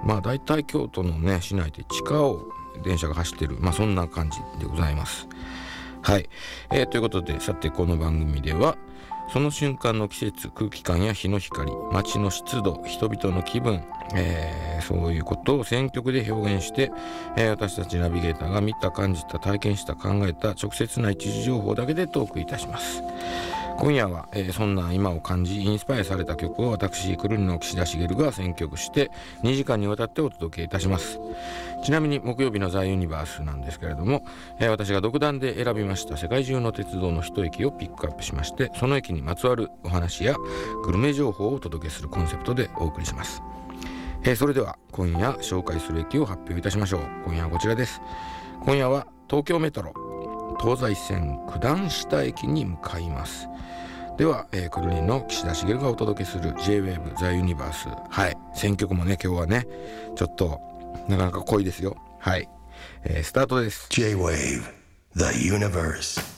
だいたい京都のね市内で地下を電車が走ってる、そんな感じでございます。はい、ということで、さてこの番組ではその瞬間の季節、空気感や日の光、街の湿度、人々の気分、そういうことを選曲で表現して、私たちナビゲーターが見た、感じた、体験した、考えた直接な一時情報だけでトークいたします。今夜は、そんな今を感じインスパイアされた曲を私くるりの岸田茂が選曲して2時間にわたってお届けいたします。ちなみに木曜日のザ・ユニバースなんですけれども、私が独断で選びました世界中の鉄道の一駅をピックアップしまして、その駅にまつわるお話やグルメ情報をお届けするコンセプトでお送りします。それでは今夜紹介する駅を発表いたしましょう。今夜はこちらです。今夜は東京メトロ東西線九段下駅に向かいます。では、くるりんの岸田茂がお届けする J-Wave The Universe、 はい、選曲もね今日はねちょっとなかなか濃いですよ。はい、スタートです。 J-Wave The Universe。